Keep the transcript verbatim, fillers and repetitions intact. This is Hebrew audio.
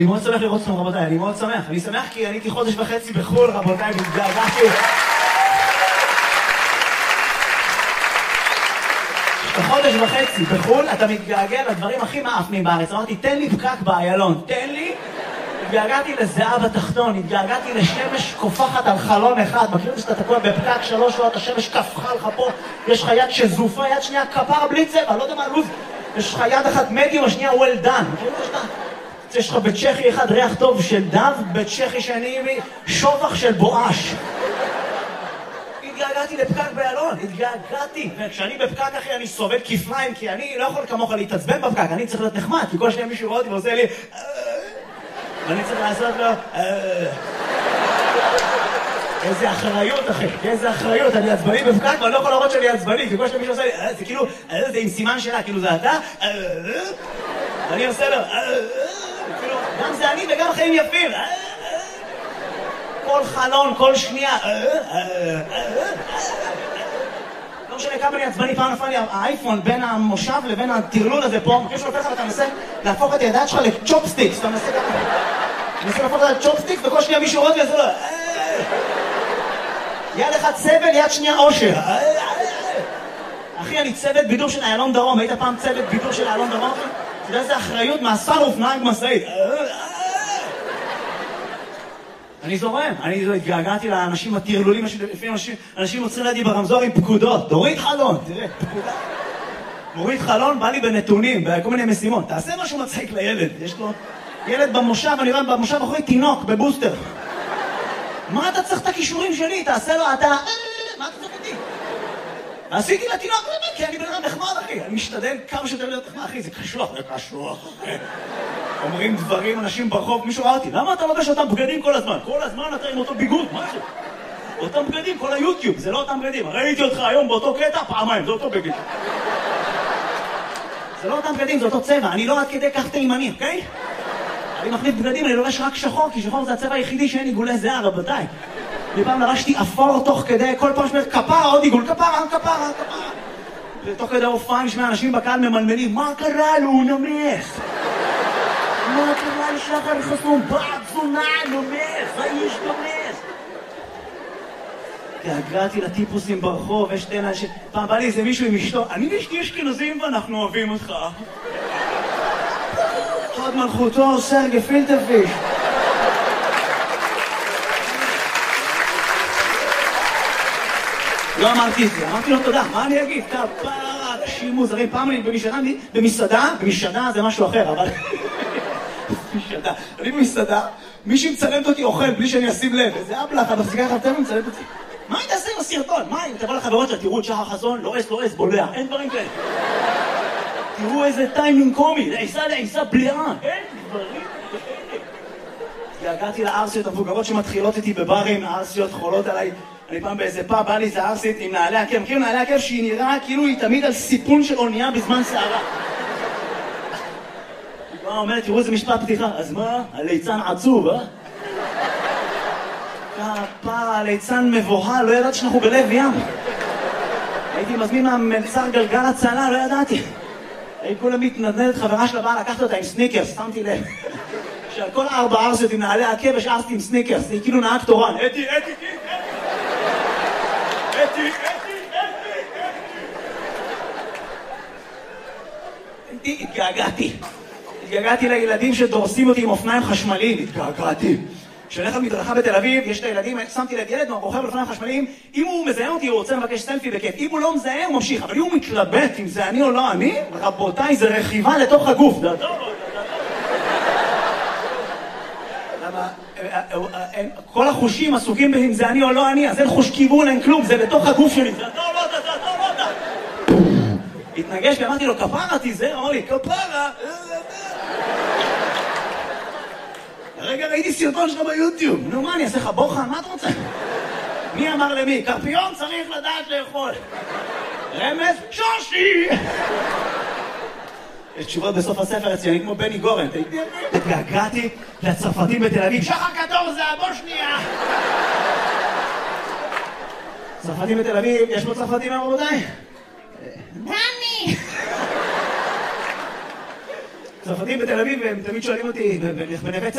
אני מאוד שמח לראות אתכם רבותיי, אני מאוד שמח. אני שמח כי אני הייתי חודש וחצי בחול רבותיי, והתגעגעתי. חודש וחצי בחול, אתה מתגעגע לדברים הכי מאפנים בארץ. אמרתי, תן לי פקק באיילון, תן לי. התגעגעתי לזהב התחתון, התגעגעתי לשמש קופחת על חלון אחד. מכיר את זה שאתה תקוע בפקק שלוש שעות, השמש קפחה לך פה, יש לך יד שזופה, יד שנייה כפרה בלי צבע, לא יודע מה לוז. יש לך יד אחת מדיום, השנייה well done. מכיר את זה שאתה? יש לך בצ'כי אחד ריח טוב של דב, בצ'כי שני שובח של בואש. התגעגעתי לפקק באיילון, התגעגעתי. וכשאני בפקק אחי אני סובב כפליים, כי אני לא יכול כמוך להתעצבן בפקק, אני צריך להיות נחמד, כי כל שניה מישהו רואה אותי ועושה לי ואני צריך לעשות לו איזה אחריות אחי, איזה אחריות, אני עצבני בפקק ואני לא יכול לראות שאני עצבני, כי כל שניה מישהו עושה לי, זה כאילו, זה עם סימן שלה, כאילו זה אתה ואני עושה לו גם זה אני וגם חיים יפים. כל חלון, כל שנייה. לא משנה כמה אני עצבני, פעם נפל לי האייפון בין המושב לבין הטרלול הזה פה. אחרי שנופל לך ואתה מנסה להפוך את הידיים שלך לצ'ופסטיקס. אתה מנסה ככה. אתה מנסה להפוך את הצ'ופסטיקס וכל שנייה מישהו רואה וזה לא. יד אחד סבל, יד שנייה אושר. אחי, אני צוות בידור של איילון דרום. היית פעם צוות בידור של איילון דרום? אתה יודע איזה אחריות מהספרוף נהג משאית. אני זורם, אני התגעגעתי לאנשים הטרלולים, לפעמים אנשים עוצרים לידי ברמזור עם פקודות. תוריד חלון, תראה, פקודה. מוריד חלון, בא לי בנתונים, בכל מיני משימות. תעשה משהו מצחיק לילד, יש לו ילד במושב, אני רואה במושב אחרי תינוק, בבוסטר. מה אתה צריך את הכישורים שלי? תעשה לו, אתה... מה אתה צריך אותי? עשיתי לתינוק, כי אני בן אדם נחמד, אחי. אני משתדל כמה שיותר להיות נחמד, אחי, זה קשוח, זה קשוח, אחי. אומרים דברים, אנשים ברחוב, מישהו ראה אותי, למה אתה לובש אותם בגדים כל הזמן? כל הזמן אתה עם אותו ביגוד, מה זה? אותם בגדים, כל היוטיוב, זה לא אותם בגדים. ראיתי אותך היום באותו קטע, פעמיים, זה אותו בגד. זה לא אותם בגדים, זה אותו צבע. אני לא עד כדי כך תימני, אוקיי? אני מחליף בגדים, אני לובש רק שחור, כי שחור זה הצבע היחידי שאין עיגולי זהה, רבותיי. לפעם לרשתי אפור תוך כדי, כל פעם שמר כפרה, עוד עיגול, כפרה, כפרה, כפרה. ותוך כדי הופעה נשמע אנשים בקהל ממלמלים, מה קרה לו, הוא נמס? מה קרה לשחר חסום? בעד זונה, נומס, האיש נומס. התגעגעתי לטיפוסים ברחוב, יש שתי אנשים, פעם בא לי איזה מישהו עם אשתו, אני ואשתי אשכנזים ואנחנו אוהבים אותך. חוד מלכותו, סרגי פילטרפיש. לא אמרתי את זה, אמרתי לו תודה, מה אני אגיד? כפרה, אנשים מוזרים, פעם אני במסעדה, במסעדה, במסעדה זה משהו אחר, אבל... במסעדה, אני במסעדה, מישהי מצלמת אותי אוכל בלי שאני אשים לב, איזה אבלח, אתה מפסיקה לך אתם ומצלמת אותי. מה היא תעשה עם הסרטון? מה היא? תבוא לחברות שלה, תראו את שחר חסון, לא אס, לא אס, בולע, אין דברים כאלה. תראו איזה טיימינג קומי, לעיסה לעיסה בליעה, אין דברים כאלה. הגעתי לארסיות המבוגרות שמתחילות איתי בברים, הארסיות חולות עליי. אני פעם באיזה פאב, בא לי איזה ארסית עם נעלי עקב. מכירים נעלי עקב שהיא נראה כאילו היא תמיד על סיפון של אונייה בזמן שערה. היא באה אומרת, תראו איזה משפט פתיחה. אז מה? הליצן עצוב, אה? כפרה, הליצן מבוהל, לא ידעתי שאנחנו בלב ים. הייתי מזמין מהמלצר גלגל הצלה, לא ידעתי. הייתי כולה מתנדנדת, חברה שלה באה לקחת אותה עם סניקרס, שמתי לב. שעל כל ארבע ארסיות עם נעלי עקב השארתי עם סניקרס, היא כאילו נהג תורן. אתי, אתי, אתי, אתי, אתי, אתי. התגעגעתי. התגעגעתי לילדים שדורסים אותי עם אופניים חשמליים. התגעגעתי. כשאני הולך למדרכה בתל אביב, יש את הילדים, שמתי לב ילד רוכב על אופניים חשמליים, אם הוא מזהה אותי הוא רוצה לבקש סלפי בכיף, אם הוא לא מזהה הוא ממשיך, אבל אם הוא מתלבט אם זה אני או לא אני, רבותיי, זה רכיבה לתוך הגוף. למה? כל החושים עסוקים אם זה אני או לא אני, אז אין חוש כיוון, אין כלום, זה בתוך הגוף שלי. זה אתה או לא אתה, זה אתה או לא אתה. התנגש ואמרתי לו, כפרה תיזהר, אמר לי, כפרה. הרגע ראיתי סרטון שלך ביוטיוב. נו מה, אני אעשה לך בוחן? מה אתה רוצה? מי אמר למי? קרפיון צריך לדעת לאכול. רמז? שושי! יש תשובות בסוף הספר אצלי, אני כמו בני גורן. התגעגעתי לצרפתים בתל אביב. שחר קטור זה הבושניה! צרפתים בתל אביב, יש פה צרפתים רבותיי? דני! צרפתים בתל אביב, הם תמיד שואלים אותי, בנווה